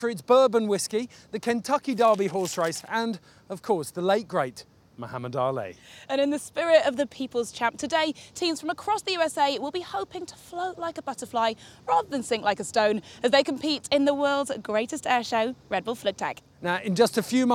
For its bourbon whiskey, the Kentucky Derby horse race, and, of course, the late great Muhammad Ali. And in the spirit of the People's Champ, today, teams from across the USA will be hoping to float like a butterfly rather than sink like a stone as they compete in the world's greatest air show, Red Bull Flugtag. Now, in just a few